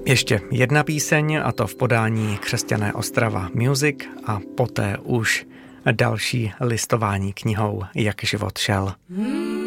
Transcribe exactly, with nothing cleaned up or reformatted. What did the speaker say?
Ještě jedna píseň, a to v podání Křesťané Ostrava Music, a poté už další listování knihou Jak život šel.